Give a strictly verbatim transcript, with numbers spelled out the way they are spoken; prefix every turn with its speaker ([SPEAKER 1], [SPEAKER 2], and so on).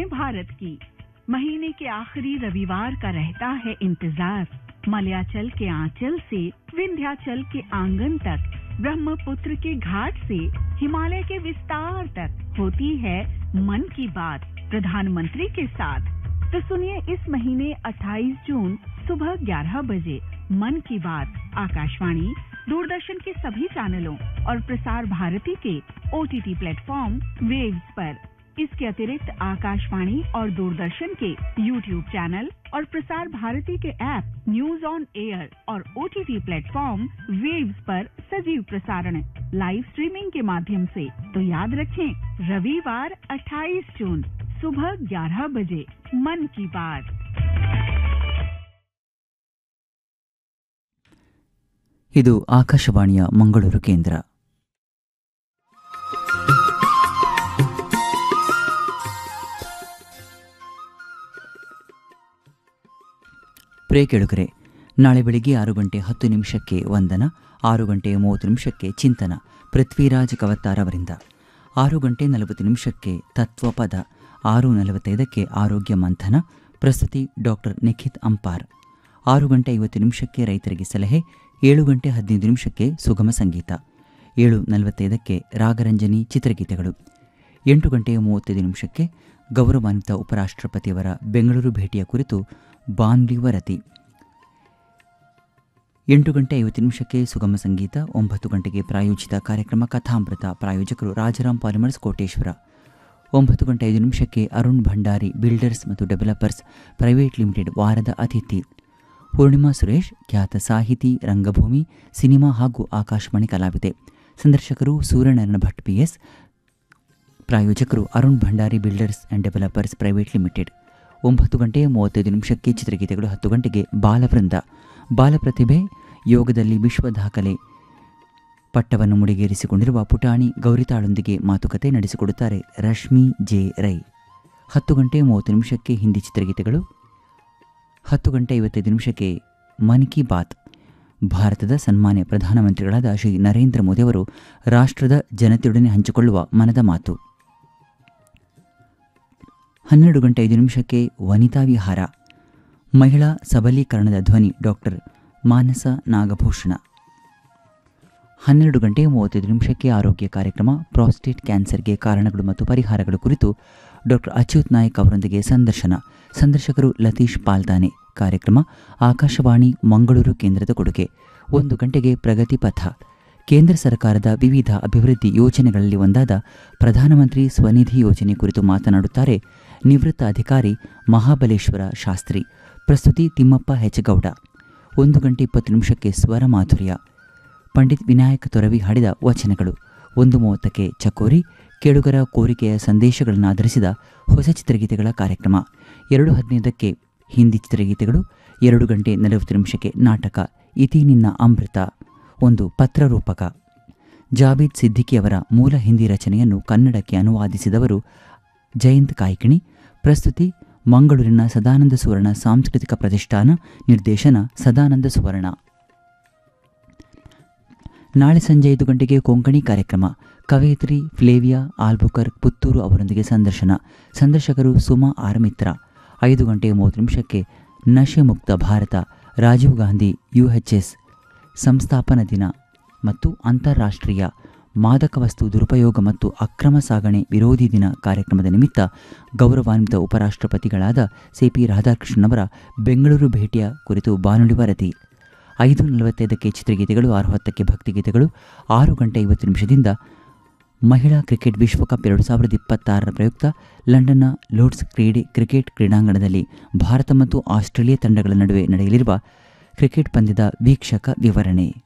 [SPEAKER 1] खबरें भारत की। महीने के आखिरी रविवार का रहता है इंतजार। मलयाचल के आंचल से विंध्याचल के आंगन तक, ब्रह्मपुत्र के घाट से हिमालय के विस्तार तक होती है मन की बात प्रधानमंत्री के साथ। तो सुनिए इस महीने अट्ठाईस जून सुबह ग्यारह बजे मन की बात आकाशवाणी, दूरदर्शन के सभी चैनलों और प्रसार भारती के ओटीटी प्लेटफॉर्म वेव्स पर। इसके अतिरिक्त आकाशवाणी और दूरदर्शन के यूट्यूब चैनल और प्रसार भारती के ऐप न्यूज ऑन एयर और ओटीटी प्लेटफॉर्म वेव्स पर सजीव प्रसारण लाइव स्ट्रीमिंग के माध्यम से। तो याद रखें, रविवार अट्ठाईस जून सुबह ग्यारह बजे मन की बात।
[SPEAKER 2] ಇದು ಆಕಾಶವಾಣಿಯ ಮಂಗಳೂರು ಕೇಂದ್ರ. ಪ್ರಿಯ ಕೇಳುಗರೆ, ನಾಳೆ ಬೆಳಿಗ್ಗೆ ಆರು ಗಂಟೆ ಹತ್ತು ನಿಮಿಷಕ್ಕೆ ವಂದನ, ಆರು ಗಂಟೆ ಮೂವತ್ತು ನಿಮಿಷಕ್ಕೆ ಚಿಂತನ ಪೃಥ್ವಿರಾಜ್ ಕವತ್ತಾರ್ ಅವರಿಂದ, ಆರು ಗಂಟೆ ನಲವತ್ತು ನಿಮಿಷಕ್ಕೆ ತತ್ವಪದ, ಆರು ನಲವತ್ತೈದಕ್ಕೆ ಆರೋಗ್ಯ ಮಂಥನ ಪ್ರಸ್ತುತಿ ಡಾಕ್ಟರ್ ನಿಖಿತ್ ಅಂಪಾರ್, ಆರು ಗಂಟೆ ಐವತ್ತು ನಿಮಿಷಕ್ಕೆ ರೈತರಿಗೆ ಸಲಹೆ, ಏಳು ಗಂಟೆ ಹದಿನೈದು ನಿಮಿಷಕ್ಕೆ ಸುಗಮ ಸಂಗೀತ, ಏಳು ನಲವತ್ತೈದಕ್ಕೆ ರಾಗರಂಜನಿ ಚಿತ್ರಗೀತೆಗಳು, ಎಂಟು ಗಂಟೆ ಮೂವತ್ತೈದು ನಿಮಿಷಕ್ಕೆ ಗೌರವಾನ್ವಿತ ಉಪರಾಷ್ಟ್ರಪತಿಯವರ ಬೆಂಗಳೂರು ಭೇಟಿಯ ಕುರಿತು ಬಾನುಲಿ ವರದಿ, ಎಂಟು ಗಂಟೆ ಐವತ್ತು ನಿಮಿಷಕ್ಕೆ ಸುಗಮ ಸಂಗೀತ, ಒಂಬತ್ತು ಗಂಟೆಗೆ ಪ್ರಾಯೋಜಿತ ಕಾರ್ಯಕ್ರಮ ಕಥಾಮೃತ, ಪ್ರಾಯೋಜಕರು ರಾಜಾರಾಮ್ ಪಾಲಿಮರ್ಸ್ ಕೋಟೇಶ್ವರ, ಒಂಬತ್ತು ಗಂಟೆ ಐದು ನಿಮಿಷಕ್ಕೆ ಅರುಣ್ ಭಂಡಾರಿ ಬಿಲ್ಡರ್ಸ್ ಮತ್ತು ಡೆವಲಪರ್ಸ್ ಪ್ರೈವೇಟ್ ಲಿಮಿಟೆಡ್ ವಾರದ ಅತಿಥಿ, ಪೂರ್ಣಿಮಾ ಸುರೇಶ್ ಖ್ಯಾತ ಸಾಹಿತಿ, ರಂಗಭೂಮಿ, ಸಿನಿಮಾ ಹಾಗೂ ಆಕಾಶವಾಣಿ ಕಲಾವಿದೆ, ಸಂದರ್ಶಕರು ಸೂರ್ಯನಾರಾಯಣ ಭಟ್ ಪಿಎಸ್, ಪ್ರಾಯೋಜಕರು Arun Bhandari builders and developers private limited, ಒಂಬತ್ತು ಗಂಟೆ ಮೂವತ್ತೈದು ನಿಮಿಷಕ್ಕೆ ಚಿತ್ರಗೀತೆಗಳು, ಹತ್ತು ಗಂಟೆಗೆ ಬಾಲವೃಂದ, ಬಾಲಪ್ರತಿಭೆ ಯೋಗದಲ್ಲಿ ವಿಶ್ವ ದಾಖಲೆ ಪಟ್ಟವನ್ನು ಮುಡಿಗೇರಿಸಿಕೊಂಡಿರುವ ಪುಟಾಣಿ ಗೌರಿತಾಳೊಂದಿಗೆ ಮಾತುಕತೆ ನಡೆಸಿಕೊಡುತ್ತಾರೆ ರಶ್ಮಿ ಜೆ ರೈ, ಹತ್ತು ಗಂಟೆ ಮೂವತ್ತು ನಿಮಿಷಕ್ಕೆ ಹಿಂದಿ ಚಿತ್ರಗೀತೆಗಳು, ಹತ್ತು ಗಂಟೆ ಐವತ್ತೈದು ನಿಮಿಷಕ್ಕೆ ಮನ್ ಕಿ ಬಾತ್, ಭಾರತದ ಸನ್ಮಾನ್ಯ ಪ್ರಧಾನಮಂತ್ರಿಗಳಾದ ಶ್ರೀ ನರೇಂದ್ರ ಮೋದಿ ಅವರು ರಾಷ್ಟ್ರದ ಜನತೆಯೊಡನೆ ಹಂಚಿಕೊಳ್ಳುವ ಮನದ ಮಾತು, ಹನ್ನೆರಡು ಗಂಟೆ ಐದು ನಿಮಿಷಕ್ಕೆ ವನಿತಾ ವಿಹಾರ, ಮಹಿಳಾ ಸಬಲೀಕರಣದ ಧ್ವನಿ ಡಾಕ್ಟರ್ ಮಾನಸ ನಾಗಭೂಷಣ, ಹನ್ನೆರಡು ಗಂಟೆ ಮೂವತ್ತೈದು ನಿಮಿಷಕ್ಕೆ ಆರೋಗ್ಯ ಕಾರ್ಯಕ್ರಮ ಪ್ರಾಸ್ಟೇಟ್ ಕ್ಯಾನ್ಸರ್ಗೆ ಕಾರಣಗಳು ಮತ್ತು ಪರಿಹಾರಗಳು ಕುರಿತು ಡಾಕ್ಟರ್ ಅಚ್ಯುತ್ ನಾಯಕ್ ಅವರೊಂದಿಗೆ ಸಂದರ್ಶನ, ಸಂದರ್ಶಕರು ಲತೀಶ್ ಪಾಲ್ದಾನೆ, ಕಾರ್ಯಕ್ರಮ ಆಕಾಶವಾಣಿ ಮಂಗಳೂರು ಕೇಂದ್ರದ ಕೊಡುಗೆ, ಒಂದು ಗಂಟೆಗೆ ಪ್ರಗತಿ ಪಥ, ಕೇಂದ್ರ ಸರ್ಕಾರದ ವಿವಿಧ ಅಭಿವೃದ್ಧಿ ಯೋಜನೆಗಳಲ್ಲಿ ಒಂದಾದ ಪ್ರಧಾನಮಂತ್ರಿ ಸ್ವನಿಧಿ ಯೋಜನೆ ಕುರಿತು ಮಾತನಾಡುತ್ತಾರೆ ನಿವೃತ್ತ ಅಧಿಕಾರಿ ಮಹಾಬಲೇಶ್ವರ ಶಾಸ್ತ್ರಿ, ಪ್ರಸ್ತುತಿ ತಿಮ್ಮಪ್ಪ ಹೆಚಗೌಡ, ಒಂದು ಗಂಟೆ ಇಪ್ಪತ್ತು ನಿಮಿಷಕ್ಕೆ ಸ್ವರ ಮಾಧುರ್ಯ, ಪಂಡಿತ್ ವಿನಾಯಕ ತೊರವಿ ಹಾಡಿದ ವಚನಗಳು, ಒಂದು ಮೂವತ್ತಕ್ಕೆ ಚಕೋರಿ, ಕೇಳುಗರ ಕೋರಿಕೆಯ ಸಂದೇಶಗಳನ್ನು ಆಧರಿಸಿದ ಹೊಸ ಚಿತ್ರಗೀತೆಗಳ ಕಾರ್ಯಕ್ರಮ, ಎರಡು ಹದಿನೈದಕ್ಕೆ ಹಿಂದಿ ಚಿತ್ರಗೀತೆಗಳು, ಎರಡು ಗಂಟೆ ನಲವತ್ತು ನಿಮಿಷಕ್ಕೆ ನಾಟಕ ಇತಿ ನಿನ್ನ ಅಮೃತ, ಒಂದು ಪತ್ರರೂಪಕ, ಜಾವೇದ್ ಸಿದ್ದಿಕಿಯವರ ಮೂಲ ಹಿಂದಿ ರಚನೆಯನ್ನು ಕನ್ನಡಕ್ಕೆ ಅನುವಾದಿಸಿದವರು ಜಯಂತ್ ಕಾಯ್ಕಿಣಿ, ಪ್ರಸ್ತುತಿ ಮಂಗಳೂರಿನ ಸದಾನಂದ ಸುವರ್ಣ ಸಾಂಸ್ಕೃತಿಕ ಪ್ರತಿಷ್ಠಾನ, ನಿರ್ದೇಶನ ಸದಾನಂದ ಸುವರ್ಣ. ನಾಳೆ ಸಂಜೆ ಐದು ಗಂಟೆಗೆ ಕೊಂಕಣಿ ಕಾರ್ಯಕ್ರಮ, ಕವಯಿತ್ರಿ ಫ್ಲೇವಿಯಾ ಆಲ್ಬುಕರ್ ಪುತ್ತೂರು ಅವರೊಂದಿಗೆ ಸಂದರ್ಶನ, ಸಂದರ್ಶಕರು ಸುಮಾ ಆರ್ ಮಿತ್ರ, ಐದು ಗಂಟೆ ಮೂವತ್ತು ನಿಮಿಷಕ್ಕೆ ನಶೆ ಮುಕ್ತ ಭಾರತ ರಾಜೀವ್ ಗಾಂಧಿ ಯುಎಚ್ಎಸ್ ಸಂಸ್ಥಾಪನಾ ದಿನ ಮತ್ತು ಅಂತಾರಾಷ್ಟ್ರೀಯ ಮಾದಕ ವಸ್ತು ದುರುಪಯೋಗ ಮತ್ತು ಅಕ್ರಮ ಸಾಗಣೆ ವಿರೋಧಿ ದಿನ ಕಾರ್ಯಕ್ರಮದ ನಿಮಿತ್ತ ಗೌರವಾನ್ವಿತ ಉಪರಾಷ್ಟ್ರಪತಿಗಳಾದ ಸಿ ಪಿ ರಾಧಾಕೃಷ್ಣನವರ ಬೆಂಗಳೂರು ಭೇಟಿಯ ಕುರಿತು ಬಾನುಲಿ ವರದಿ, ಐದು ನಲವತ್ತೈದಕ್ಕೆ ಚಿತ್ರಗೀತೆಗಳು, ಆರು ಹತ್ತಕ್ಕೆ ಭಕ್ತಿಗೀತೆಗಳು, ಆರು ಗಂಟೆ ಐವತ್ತು ನಿಮಿಷದಿಂದ ಮಹಿಳಾ ಕ್ರಿಕೆಟ್ ವಿಶ್ವಕಪ್ ಎರಡು ಸಾವಿರದ ಇಪ್ಪತ್ತಾರರ ಪ್ರಯುಕ್ತ ಲಂಡನ್ನ ಲೋರ್ಡ್ಸ್ ಕ್ರೀಡೆ ಕ್ರಿಕೆಟ್ ಕ್ರೀಡಾಂಗಣದಲ್ಲಿ ಭಾರತ ಮತ್ತು ಆಸ್ಟ್ರೇಲಿಯಾ ತಂಡಗಳ ನಡುವೆ ನಡೆಯಲಿರುವ ಕ್ರಿಕೆಟ್ ಪಂದ್ಯದ ವೀಕ್ಷಕ ವಿವರಣೆ.